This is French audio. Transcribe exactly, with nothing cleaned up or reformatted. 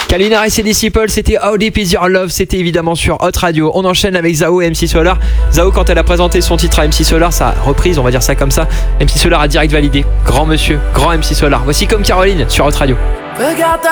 Calvin Harris et Disciple, c'était How Deep Is Your Love, c'était évidemment sur Hot Radio. On enchaîne avec Zao et M C Solar. Zao, quand elle a présenté son titre à M C Solar, sa reprise, on va dire ça comme ça, M C Solar a direct validé. Grand monsieur, grand M C Solar. Voici Comme Caroline sur Hot Radio. Regarde